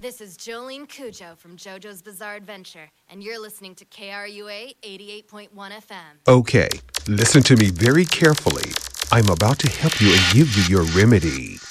This is Jolene Cujo from JoJo's Bizarre Adventure, and you're listening to KRUA 88.1 FM. Okay, listen to me very carefully. I'm about to help you and give you your remedy.